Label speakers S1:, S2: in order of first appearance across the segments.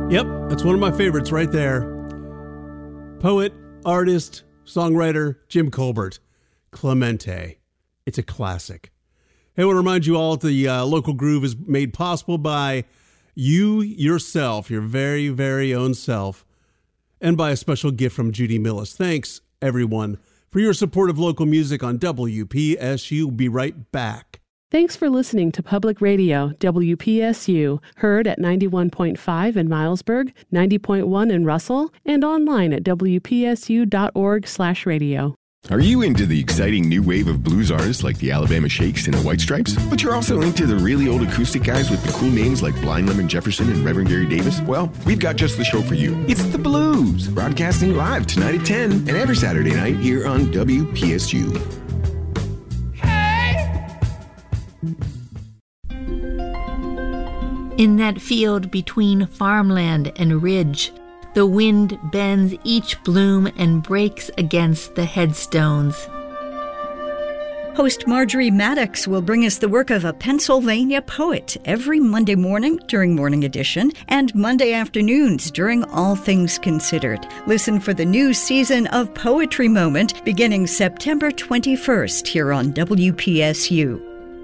S1: Yep, that's one of my favorites right there. Poet, artist, songwriter, Jim Colbert, Clemente. It's a classic. Hey, I want to remind you all that the Local Groove is made possible by you yourself, your very, very own self, and by a special gift from Judy Millis. Thanks, everyone, for your support of local music on WPSU. We'll be right back.
S2: Thanks for listening to Public Radio, WPSU, heard at 91.5 in Milesburg, 90.1 in Russell, and online at wpsu.org/radio.
S3: Are you into the exciting new wave of blues artists like the Alabama Shakes and the White Stripes? But you're also into the really old acoustic guys with the cool names like Blind Lemon Jefferson and Reverend Gary Davis? Well, we've got just the show for you. It's The Blues, broadcasting live tonight at 10 and every Saturday night here on WPSU.
S4: In that field between farmland and ridge, the wind bends each bloom and breaks against the headstones.
S5: Host Marjorie Maddox will bring us the work of a Pennsylvania poet every Monday morning during Morning Edition and Monday afternoons during All Things Considered. Listen for the new season of Poetry Moment beginning September 21st here on WPSU.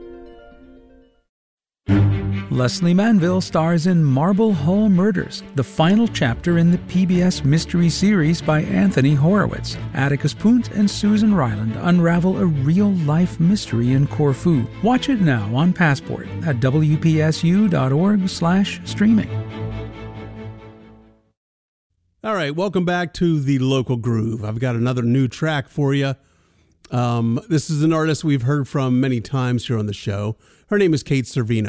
S6: Leslie Manville stars in Marble Hall Murders, the final chapter in the PBS mystery series by Anthony Horowitz. Atticus Punt and Susan Ryland unravel a real-life mystery in Corfu. Watch it now on Passport at wpsu.org/streaming.
S1: All right, welcome back to the Local Groove. I've got another new track for you. This is an artist we've heard from many times here on the show. Her name is Kate Servino.